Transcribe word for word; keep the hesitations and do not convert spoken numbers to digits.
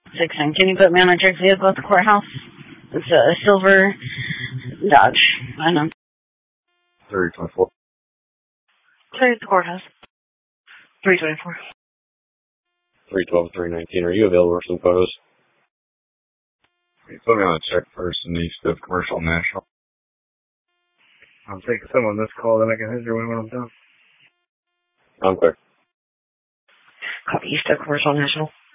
Sixteen. Can you put me on a check vehicle at the courthouse? It's a silver Dodge. I know. Three twenty-four. Sorry, at the courthouse. Three twenty-four. Three twelve, three nineteen. Are you available for some photos? You put me on a check first in east of Commercial and National. I'm taking some on this call, then I can hit you when I'm done. I'm clear. Copy, east of Commercial and National.